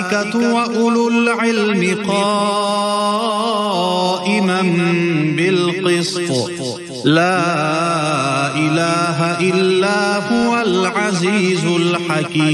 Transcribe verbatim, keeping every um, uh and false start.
والملائكة وأولو العلم قائما بالقسط لا إله إلا هو العزيز الحكيم.